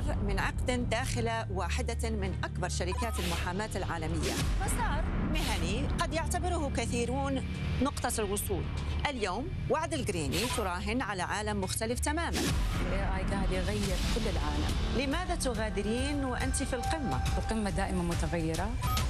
الفرار من عقد داخل واحدة من أكبر شركات المحاماة العالمية، مسار مهني قد يعتبره كثيرون نقطة الوصول. اليوم وعد الجريني تراهن على عالم مختلف تماماً. AI قاعد يغير كل العالم. لماذا تغادرين وأنت في القمة؟ القمة دائما متغيرة.